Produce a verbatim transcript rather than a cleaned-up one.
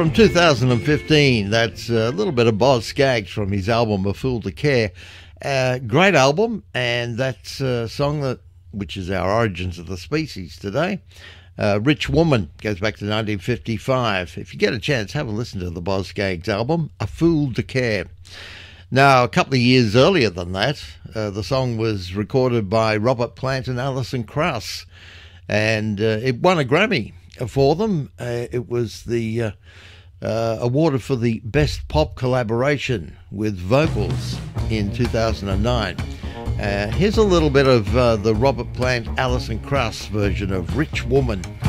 From two thousand fifteen, that's a little bit of Boz Scaggs from his album A Fool to Care. Uh, great album, and that's a song that, which is our Origins of the Species today. Uh, Rich Woman goes back to nineteen fifty-five. If you get a chance, have a listen to the Boz Scaggs album, A Fool to Care. Now, a couple of years earlier than that, uh, the song was recorded by Robert Plant and Alison Krauss, and uh, it won a Grammy for them. Uh, it was the uh, uh, awarded for the Best Pop Collaboration with Vocals in two thousand nine. Uh, here's a little bit of uh, the Robert Plant, Alison Krauss version of Rich Woman.